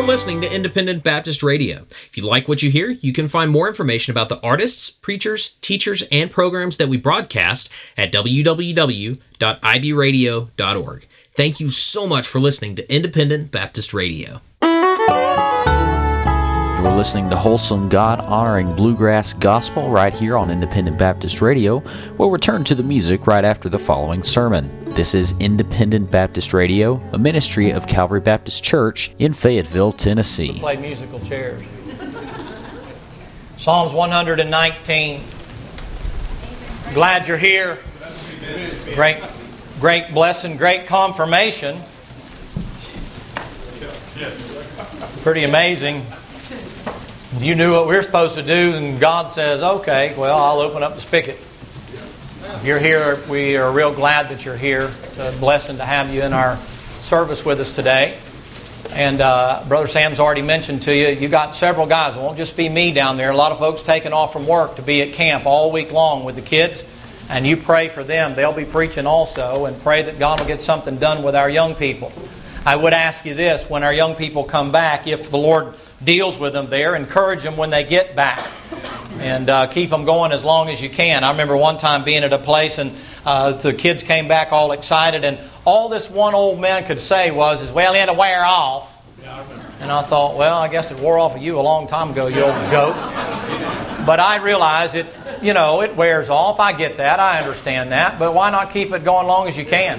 listening to Independent Baptist Radio. If you like what you hear, you can find more information about the artists, preachers, teachers, and programs that we broadcast at www.ibradio.org. Thank you so much for listening to Independent Baptist Radio. You're listening to wholesome, God-honoring bluegrass gospel right here on Independent Baptist Radio. We'll return to the music right after the following sermon. This is Independent Baptist Radio, a ministry of Calvary Baptist Church in Fayetteville, Tennessee. Play musical chairs. Psalms 119. Glad you're here. Great blessing, great confirmation. Pretty amazing. If you knew what we're supposed to do and God says, okay, well, I'll open up the spigot. If you're here, we are real glad that you're here. It's a blessing to have you in our service with us today. And Brother Sam's already mentioned to you, you got several guys. It won't just be me down there. A lot of folks taking off from work to be at camp all week long with the kids. And you pray for them. They'll be preaching also. And pray that God will get something done with our young people. I would ask you this, when our young people come back, if the Lord deals with them there, encourage them when they get back. And keep them going as long as you can. I remember one time being at a place and the kids came back all excited. And all this one old man could say was, well, it'll wear off. And I thought, well, I guess it wore off of you a long time ago, you old goat. But I realize it wears off. I get that. I understand that. But why not keep it going long as you can?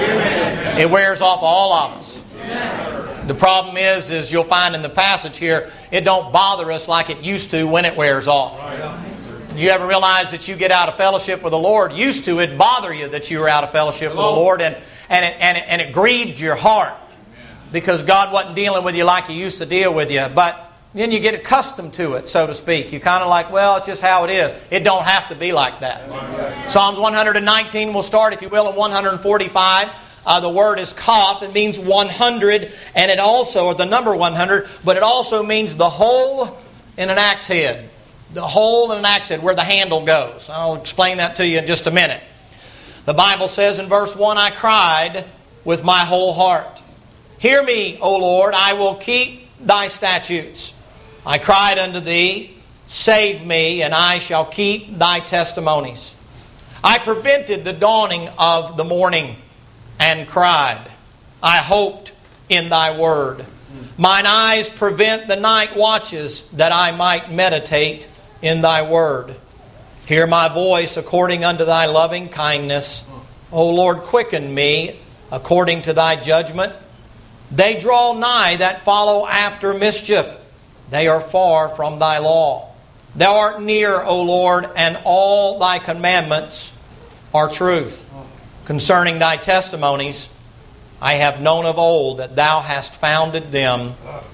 It wears off all of us. The problem is you'll find in the passage here, it don't bother us like it used to when it wears off. You ever realize that you get out of fellowship with the Lord? Used to, it bother you that you were out of fellowship with the Lord, and it grieved your heart because God wasn't dealing with you like He used to deal with you. But then you get accustomed to it, so to speak. You kind of like, well, it's just how it is. It don't have to be like that. Psalms 119, we'll start, if you will, in 145. The word is kaf. It means 100, and it also, or the number 100, but it also means the hole in an axe head. The hole in an axe head, where the handle goes. I'll explain that to you in just a minute. The Bible says in verse 1, I cried with my whole heart. Hear me, O Lord, I will keep thy statutes. I cried unto thee, save me, and I shall keep thy testimonies. I prevented the dawning of the morning and cried. I hoped in thy word. Mine eyes prevent the night watches, that I might meditate in thy word. Hear my voice according unto thy loving kindness. O Lord, quicken me according to thy judgment. They draw nigh that follow after mischief. They are far from thy law. Thou art near, O Lord, and all thy commandments are truth. Concerning thy testimonies, I have known of old that thou hast founded them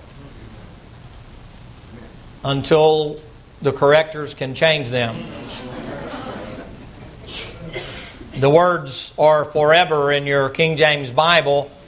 until the correctors can change them. The words are forever in your King James Bible.